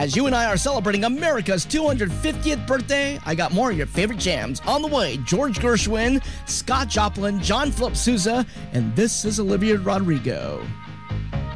As you and I are celebrating America's 250th birthday, I got more of your favorite jams on the way. George Gershwin, Scott Joplin, John Philip Sousa, and this is Olivia Rodrigo.